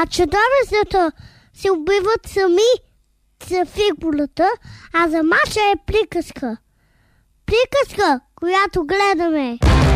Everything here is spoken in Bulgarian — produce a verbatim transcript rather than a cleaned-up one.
а чудовищата се убиват сами с фигурата, а за Маша е приказка. Приказка, която гледаме.